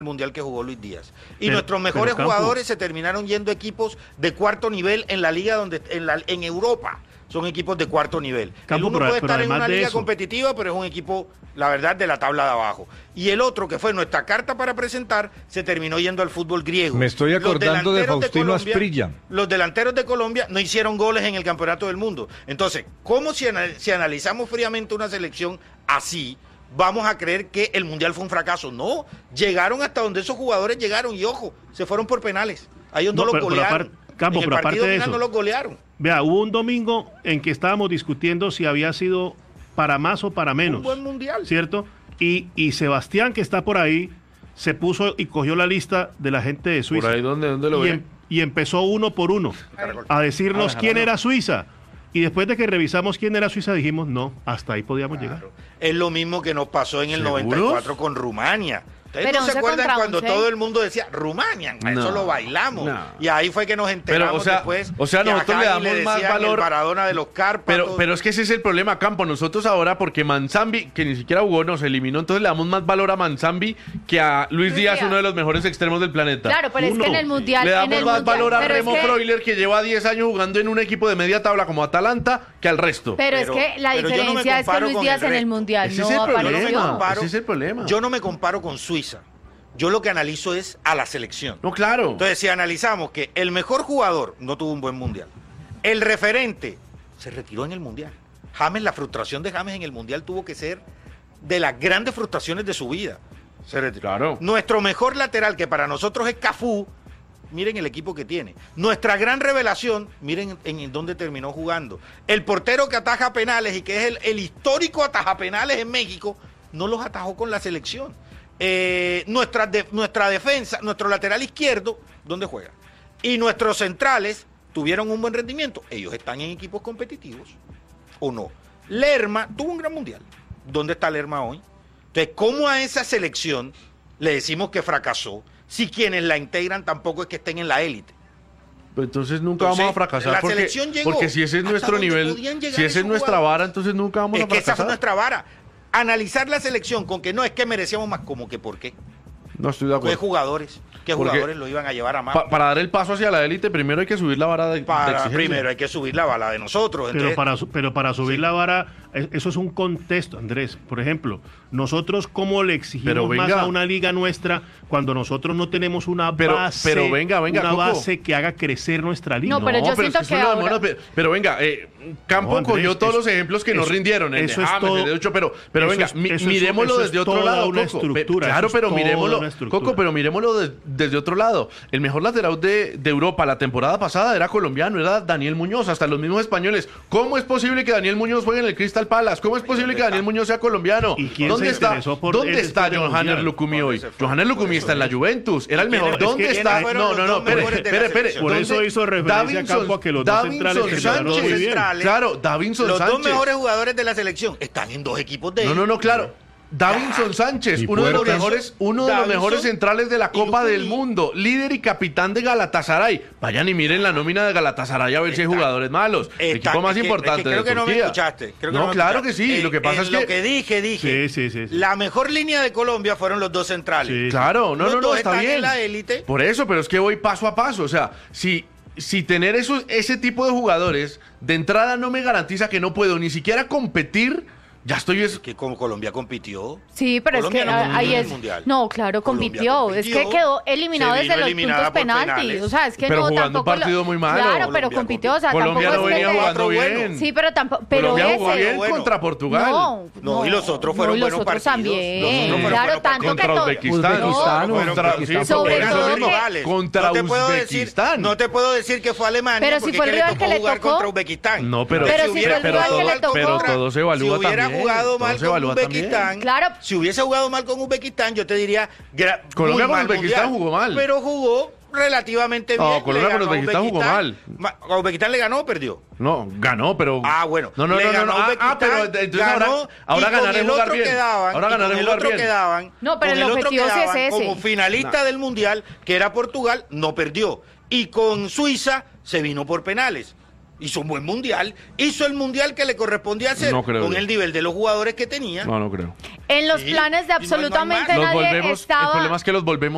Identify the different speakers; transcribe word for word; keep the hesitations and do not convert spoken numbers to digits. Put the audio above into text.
Speaker 1: mundial que jugó Luis Díaz. Y
Speaker 2: pero,
Speaker 1: nuestros mejores
Speaker 2: pero,
Speaker 1: jugadores se terminaron yendo a equipos de cuarto nivel en la liga donde en, la, en Europa. Son equipos de cuarto nivel.
Speaker 2: Campo,
Speaker 1: el uno
Speaker 2: pero,
Speaker 1: puede
Speaker 2: pero
Speaker 1: estar en una liga
Speaker 2: eso.
Speaker 1: competitiva, pero es un equipo, la verdad, de la tabla de abajo. Y el otro, que fue nuestra carta para presentar, se terminó yendo al fútbol griego.
Speaker 3: Me estoy acordando de Faustino
Speaker 1: de
Speaker 3: Asprilla.
Speaker 1: Los delanteros de Colombia no hicieron goles en el Campeonato del Mundo. Entonces, ¿cómo si, anal si analizamos fríamente una selección así, vamos a creer que el Mundial fue un fracaso? No, llegaron hasta donde esos jugadores llegaron y, ojo, se fueron por penales. A ellos no, no los golearon.
Speaker 2: Campo,
Speaker 1: en el
Speaker 2: pero
Speaker 1: partido
Speaker 2: aparte de
Speaker 1: final
Speaker 2: eso,
Speaker 1: no los golearon.
Speaker 2: Vea, hubo un domingo en que estábamos discutiendo si había sido para más o para menos.
Speaker 1: Un buen mundial.
Speaker 2: ¿Cierto? Y, y Sebastián, que está por ahí, se puso y cogió la lista de la gente de Suiza.
Speaker 4: ¿Por ahí dónde, dónde lo
Speaker 2: y,
Speaker 4: ve?
Speaker 2: em, y empezó uno por uno a decirnos quién era Suiza. Y después de que revisamos quién era Suiza, dijimos, no, hasta ahí podíamos
Speaker 1: Claro.
Speaker 2: llegar.
Speaker 1: Es lo mismo que nos pasó en el
Speaker 4: ¿Seguros?
Speaker 1: noventa y cuatro con Rumania. ¿Ustedes
Speaker 5: Pero
Speaker 1: no se
Speaker 5: once
Speaker 1: acuerdan
Speaker 5: contra
Speaker 1: cuando
Speaker 5: once.
Speaker 1: todo el mundo decía Rumania?
Speaker 4: No,
Speaker 1: Eso lo bailamos.
Speaker 4: no.
Speaker 1: Y ahí fue que nos enteramos
Speaker 4: Pero, o sea,
Speaker 1: después.
Speaker 4: o sea,
Speaker 1: que a
Speaker 4: nosotros le
Speaker 1: Javi
Speaker 4: damos más
Speaker 1: decían
Speaker 4: valor-
Speaker 1: el Maradona de los Cárpatos.
Speaker 4: Pero, pero es que ese es el problema, Campo. Nosotros ahora, porque Manzambi, que ni siquiera jugó, nos eliminó, entonces le damos más valor a Manzambi que a Luis
Speaker 5: Luis
Speaker 4: Díaz,
Speaker 5: Díaz.
Speaker 4: uno de los mejores extremos del planeta.
Speaker 5: Claro, pero
Speaker 2: Uno.
Speaker 5: es que en el Mundial...
Speaker 4: Le
Speaker 5: en
Speaker 4: damos
Speaker 5: el
Speaker 4: más
Speaker 5: mundial,
Speaker 4: valor a
Speaker 5: pero es
Speaker 4: Remo
Speaker 5: que-
Speaker 4: Freuler, que lleva diez años jugando en un equipo de media tabla como Atalanta, que al resto.
Speaker 5: Pero,
Speaker 1: Pero-
Speaker 5: es que la
Speaker 1: pero yo no me
Speaker 5: diferencia es que
Speaker 1: comparo
Speaker 5: Luis
Speaker 1: con
Speaker 5: Díaz
Speaker 1: el
Speaker 5: en el
Speaker 1: resto.
Speaker 5: Mundial
Speaker 4: Ese
Speaker 5: no
Speaker 4: es el
Speaker 5: apareció.
Speaker 4: problema.
Speaker 1: Yo no me comparo-
Speaker 4: Ese es el problema.
Speaker 1: Yo no me comparo con Suiza. Yo lo que analizo es a la selección.
Speaker 4: No, claro.
Speaker 1: Entonces, si analizamos que el mejor jugador no tuvo un buen mundial, el referente se retiró en el mundial. James, la frustración de James en el mundial tuvo que ser de las grandes frustraciones de su vida. Se retiró.
Speaker 4: Claro.
Speaker 1: Nuestro mejor lateral, que para nosotros es Cafú, miren el equipo que tiene. Nuestra gran revelación, miren en, en dónde terminó jugando. El portero que ataja penales y que es el, el histórico ataja penales en México, no los atajó con la selección. Eh, nuestra, de, nuestra defensa, nuestro lateral izquierdo, ¿dónde juega? Y nuestros centrales tuvieron un buen rendimiento. Ellos están en equipos competitivos, ¿o no? Lerma tuvo un gran mundial. ¿Dónde está Lerma hoy? Entonces, ¿cómo a esa selección le decimos que fracasó si quienes la integran tampoco es que estén en la élite?
Speaker 4: Pues entonces nunca
Speaker 1: Entonces,
Speaker 4: vamos a fracasar.
Speaker 1: la
Speaker 4: porque,
Speaker 1: selección llegó
Speaker 4: porque si ese es
Speaker 1: hasta
Speaker 4: nuestro
Speaker 1: donde
Speaker 4: nivel,
Speaker 1: podían llegar
Speaker 4: si esa es
Speaker 1: esos
Speaker 4: nuestra
Speaker 1: jugadores.
Speaker 4: vara, entonces nunca vamos
Speaker 1: Es
Speaker 4: a
Speaker 1: que esa fue
Speaker 4: fracasar.
Speaker 1: nuestra vara. Analizar la selección con que no es que merecíamos más, como que por qué.
Speaker 4: No estoy de
Speaker 1: ¿Qué
Speaker 4: acuerdo.
Speaker 1: jugadores? ¿Qué
Speaker 4: Porque
Speaker 1: jugadores lo iban a llevar a más?
Speaker 4: Pa- para dar el paso hacia la élite, primero hay que subir la vara de, de
Speaker 1: Para,
Speaker 4: exigencia.
Speaker 1: primero hay que subir la bala de nosotros.
Speaker 2: Pero
Speaker 1: entonces-
Speaker 2: para, su- pero para subir
Speaker 1: Sí.
Speaker 2: la vara, eh, eso es un contexto, Andrés. Por ejemplo, nosotros cómo le exigimos
Speaker 4: Pero
Speaker 2: más
Speaker 4: venga.
Speaker 2: a una liga nuestra cuando nosotros no tenemos una
Speaker 4: Pero-
Speaker 2: base,
Speaker 4: pero venga, venga,
Speaker 2: una
Speaker 4: Coco.
Speaker 2: base que haga crecer nuestra liga.
Speaker 5: No, pero yo siento
Speaker 4: es
Speaker 5: que
Speaker 4: eso es lo de
Speaker 5: ahora-
Speaker 4: menos, pero, pero venga, eh, Campo
Speaker 2: No, Andrés,
Speaker 4: cogió todos
Speaker 2: eso-
Speaker 4: los ejemplos que nos
Speaker 2: eso-
Speaker 4: rindieron. El de
Speaker 2: eso es
Speaker 4: James,
Speaker 2: todo-
Speaker 4: el de Ocho, pero, pero
Speaker 2: eso
Speaker 4: venga,
Speaker 2: es-
Speaker 4: mi-
Speaker 2: eso es-
Speaker 4: miremoslo
Speaker 2: eso
Speaker 4: desde
Speaker 2: es
Speaker 4: otro
Speaker 2: toda
Speaker 4: lado,
Speaker 2: una
Speaker 4: Coco.
Speaker 2: estructura,
Speaker 4: Claro,
Speaker 2: eso es
Speaker 4: pero
Speaker 2: toda
Speaker 4: miremoslo,
Speaker 2: una estructura.
Speaker 4: Coco, pero miremoslo de- desde otro lado. El mejor lateral de, de Europa la temporada pasada era colombiano, era Daniel Muñoz, hasta los mismos españoles. ¿Cómo es posible que Daniel Muñoz juegue en el Crystal Palace? ¿Cómo es posible que Daniel Muñoz sea colombiano?
Speaker 2: ¿Y quién
Speaker 4: ¿Dónde
Speaker 2: se
Speaker 4: está,
Speaker 2: interesó por
Speaker 4: ¿dónde
Speaker 2: él
Speaker 4: está
Speaker 2: después del
Speaker 4: Johanner
Speaker 2: Mundial?
Speaker 4: Lucumí hoy?
Speaker 1: ¿Dónde se fue?
Speaker 4: Johanner
Speaker 1: Por
Speaker 4: Lucumí
Speaker 1: eso
Speaker 4: está en la
Speaker 1: mismo.
Speaker 4: Juventus, era el
Speaker 1: ¿Quiénes-
Speaker 4: mejor.
Speaker 1: es que
Speaker 4: ¿Dónde
Speaker 1: quiénes
Speaker 4: está?
Speaker 1: fueron
Speaker 4: No,
Speaker 1: los
Speaker 4: no,
Speaker 1: dos
Speaker 4: no, espere,
Speaker 1: mejores de la
Speaker 4: espere, espere.
Speaker 1: selección?
Speaker 2: Por
Speaker 4: ¿Dónde?
Speaker 2: eso hizo referencia Campo a que los dos
Speaker 4: Davinson
Speaker 2: centrales se quedaron muy
Speaker 4: Sánchez.
Speaker 2: bien.
Speaker 1: Centrales,
Speaker 4: Claro, Davinson
Speaker 1: los
Speaker 4: Sánchez.
Speaker 1: dos mejores jugadores de la selección están en dos equipos de
Speaker 4: No, no, no, claro. Davinson Sánchez,
Speaker 3: Y
Speaker 4: uno de los
Speaker 3: fuertes.
Speaker 4: mejores, uno de los
Speaker 1: Davinson
Speaker 4: mejores centrales de la
Speaker 1: y
Speaker 4: Copa
Speaker 1: Lucumí.
Speaker 4: del Mundo, líder y capitán de Galatasaray. Vayan y miren la nómina de Galatasaray a ver si hay
Speaker 1: Está-
Speaker 4: jugadores malos. El
Speaker 1: Está-
Speaker 4: equipo más
Speaker 1: es que-
Speaker 4: importante
Speaker 1: es que creo
Speaker 4: de
Speaker 1: que no me
Speaker 4: Turquía.
Speaker 1: escuchaste. Creo que
Speaker 4: no,
Speaker 1: me
Speaker 4: claro
Speaker 1: escuchaste.
Speaker 4: que sí.
Speaker 1: En-
Speaker 4: Lo que pasa
Speaker 1: en
Speaker 4: es
Speaker 1: lo
Speaker 4: que,
Speaker 1: que dije, dije.
Speaker 2: Sí, sí, sí, sí.
Speaker 1: La mejor línea de Colombia fueron los dos centrales.
Speaker 2: Sí.
Speaker 4: claro, no,
Speaker 1: Los
Speaker 4: no, no,
Speaker 1: dos
Speaker 4: está
Speaker 1: están
Speaker 4: bien.
Speaker 1: en la élite.
Speaker 4: Por eso, pero es que voy paso a paso. O sea, si, si tener esos, ese tipo de jugadores de entrada no me garantiza que no puedo ni siquiera competir, ya estoy... Es,
Speaker 1: Que como Colombia compitió.
Speaker 5: Sí, pero
Speaker 1: Colombia
Speaker 5: es que
Speaker 1: no
Speaker 5: ah,
Speaker 1: compitió
Speaker 5: ahí
Speaker 1: en el
Speaker 5: es.
Speaker 1: Mundial.
Speaker 5: No, claro,
Speaker 1: Colombia
Speaker 5: compitió.
Speaker 1: compitió,
Speaker 5: Es que quedó eliminado
Speaker 1: se
Speaker 5: desde
Speaker 1: vino
Speaker 5: los
Speaker 1: eliminada
Speaker 5: puntos
Speaker 1: por
Speaker 5: penaltis.
Speaker 1: penales.
Speaker 5: O sea, es que
Speaker 4: Pero
Speaker 5: no
Speaker 4: jugando un
Speaker 5: tampoco. lo-
Speaker 4: partido muy malo.
Speaker 5: Claro, pero
Speaker 1: Colombia
Speaker 5: compitió. O sea,
Speaker 4: Colombia
Speaker 5: tampoco
Speaker 4: no
Speaker 5: es que
Speaker 4: venía
Speaker 5: le-
Speaker 4: jugando
Speaker 1: otro
Speaker 4: bien.
Speaker 1: bueno.
Speaker 5: Sí, pero tampoco. Pero
Speaker 4: Colombia jugó
Speaker 5: ese.
Speaker 4: bien
Speaker 1: Bueno.
Speaker 4: contra Portugal.
Speaker 5: No,
Speaker 1: No, y los otros fueron
Speaker 5: no, y los
Speaker 1: buenos
Speaker 5: otros
Speaker 1: partidos.
Speaker 5: también.
Speaker 1: Los otros fueron
Speaker 5: Claro,
Speaker 1: buenos
Speaker 5: tanto que
Speaker 4: contra
Speaker 5: to-
Speaker 4: Uzbekistán.
Speaker 3: Uzbekistán,
Speaker 4: No, contra,
Speaker 3: Uzbekistán.
Speaker 4: sí,
Speaker 5: Sobre
Speaker 4: por eso
Speaker 5: todo
Speaker 4: mismo.
Speaker 5: que-
Speaker 1: rivales.
Speaker 4: Contra
Speaker 1: no te puedo decir,
Speaker 4: Uzbekistán.
Speaker 1: no te puedo decir que fue Alemania,
Speaker 5: Pero si
Speaker 1: porque
Speaker 5: fue
Speaker 1: es
Speaker 5: el
Speaker 1: que le
Speaker 5: rival
Speaker 1: tocó
Speaker 5: que le
Speaker 1: jugar
Speaker 5: tocó.
Speaker 1: contra Uzbekistán.
Speaker 4: No, pero,
Speaker 5: Pero
Speaker 1: si
Speaker 5: si
Speaker 1: hubiera
Speaker 5: fue el
Speaker 4: pero,
Speaker 5: rival que
Speaker 4: todo,
Speaker 5: le tocó.
Speaker 4: pero todo se evalúa
Speaker 1: si hubiera
Speaker 4: también.
Speaker 1: jugado
Speaker 4: todo
Speaker 1: mal
Speaker 4: se
Speaker 1: con
Speaker 4: evalúa también.
Speaker 1: Uzbekistán,
Speaker 5: Claro.
Speaker 1: si hubiese jugado mal con Uzbekistán, yo te diría gra-
Speaker 4: Colombia
Speaker 1: muy
Speaker 4: con
Speaker 1: mal
Speaker 4: Uzbekistán
Speaker 1: mundial,
Speaker 4: jugó mal.
Speaker 1: pero jugó relativamente
Speaker 4: No,
Speaker 1: bien.
Speaker 4: Colombia
Speaker 1: le
Speaker 4: con
Speaker 1: ganó a
Speaker 4: Uzbekistán jugó mal.
Speaker 1: Ma- ¿A Uzbekistán le ganó o perdió?
Speaker 4: No, ganó, pero...
Speaker 1: Ah, bueno.
Speaker 4: No, no,
Speaker 1: Le
Speaker 4: no, no,
Speaker 1: ganó
Speaker 4: no. Ah,
Speaker 1: Uzbekistán,
Speaker 4: ah, pero entonces
Speaker 1: ganó,
Speaker 4: ahora, ahora
Speaker 1: y con
Speaker 4: ganar es
Speaker 1: el
Speaker 4: jugar
Speaker 1: otro
Speaker 4: bien.
Speaker 1: quedaban,
Speaker 4: Ahora
Speaker 1: y
Speaker 4: ganar
Speaker 1: con
Speaker 4: es
Speaker 1: el
Speaker 4: jugar
Speaker 1: otro
Speaker 4: bien.
Speaker 1: quedaban,
Speaker 5: No, pero
Speaker 1: con
Speaker 5: el
Speaker 1: otro
Speaker 5: objetivo sí es
Speaker 1: quedaban
Speaker 5: ese.
Speaker 1: como finalista del Mundial, que era Portugal, no perdió. Y con Suiza se vino por penales. Hizo un buen Mundial. Hizo el Mundial que le correspondía hacer
Speaker 4: No creo
Speaker 1: con
Speaker 4: yo.
Speaker 1: el nivel de los jugadores que tenía.
Speaker 4: No, no creo.
Speaker 5: En los
Speaker 1: Sí,
Speaker 5: planes de
Speaker 1: y no hay- no hay más.
Speaker 5: absolutamente
Speaker 4: Los
Speaker 5: nadie
Speaker 4: volvemos,
Speaker 5: estaba.
Speaker 4: el problema es que los volvemos